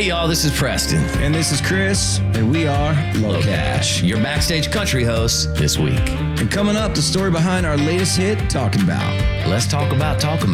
Hey, y'all, this is Preston. And this is Chris, and we are Low Cash. Your backstage country hosts this week. And coming up, the story behind our latest hit, Talking About. Let's talk about talking